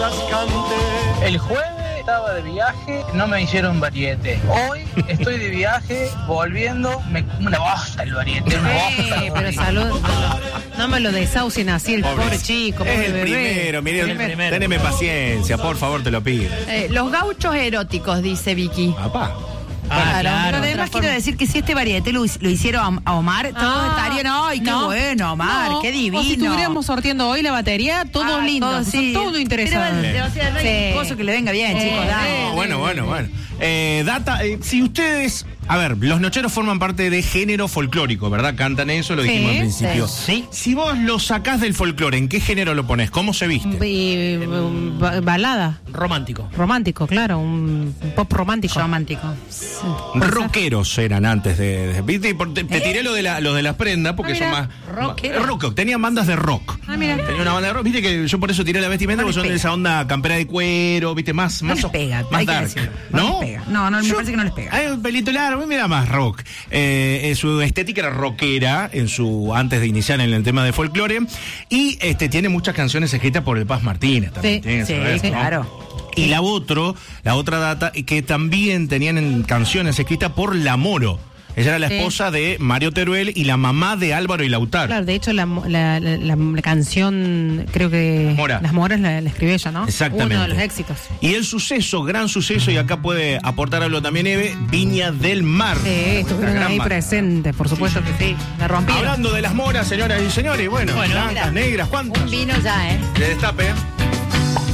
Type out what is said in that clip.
El jueves estaba de viaje, no me hicieron variete. Hoy estoy de viaje, volviendo, me como una bosta el variete, una bosta. Pero salud, no me lo desahucien así el pobre chico, pobre Es el bebé. primero, mire, teneme paciencia, por favor, te lo pido. Los gauchos eróticos, dice Vicky. Papá. Claro. claro. Pero además quiero decir que si este variete lo hicieron a Omar, todos estarían, ¡ay, qué bueno, Omar! ¡Qué divino! O si estuviéramos sorteando hoy la batería, todos lindos, todos, sí. son todos interesados. Pero, o sea, no hay cosa que le venga bien, chicos. dale. Bueno. Si ustedes... A ver, los nocheros forman parte de género folclórico, ¿verdad? Cantan eso, lo dijimos al principio. Sí. Si vos lo sacás del folclore, ¿en qué género lo ponés? ¿Cómo se viste? Balada. Romántico, claro, un pop romántico. Romántico. Rockeros eran antes de ¿viste? Te tiré lo de las prendas porque son más... Rock, tenían bandas de rock. Mira. Tenía una banda de rock, viste que yo por eso tiré la vestimenta, porque son de esa onda campera de cuero, viste, más No les pega, más hay que dark. decirlo. ¿No? les pega. No, me parece que no les pega. Hay un pelito largo, mira más rock. Su estética era rockera antes de iniciar en el tema de folclore. Y tiene muchas canciones escritas por el Paz Martínez también. Sí, claro. Y la otra data, que también tenían canciones escritas por La Moro. Ella era la esposa de Mario Teruel y la mamá de Álvaro y Lautaro. Claro, de hecho la canción, creo que Las Moras la escribió ella, ¿no? Exactamente. Uno de los éxitos. Y el gran suceso, y acá puede aportar algo también Eve, Viña del Mar. Sí, estuvieron ahí presentes, por supuesto que sí. La rompieron. Hablando de las moras, señoras y señores, bueno, blancas, negras, ¿cuántas? Un vino ya, Le destape.